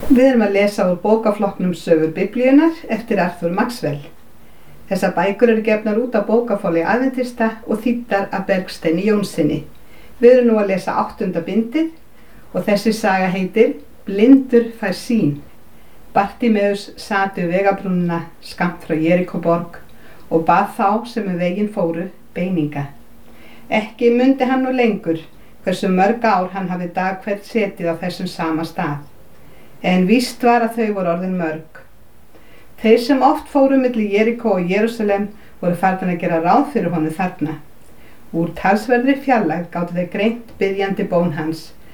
Við erum að lesa úr bókaflokknum Sögur Biblíunnar eftir Arthur Maxwell. Þessar bækur eru gefnar út á bókaforlagi Aðventista og þýddar af Bergsteini Jónssyni. Við erum nú að lesa 8. bindið og þessi saga heitir Blindur fær sýn. Bartimeus sat við vegabrúnina skammt frá Jerikóborg og bað þá sem veginn fóru beininga. Ekki mundi hann nú lengur hversu mörg ár hann hafi dag hvert setið á þessum sama stað. En víst var að þau voru orðin mörg. Þeir sem oft fóru milli Jerikó og Jerúsalem voru farnir að gera ráð fyrir honum þarna. Úr talsverðri fjarlægð gátu þeir greint biðjandi bón hans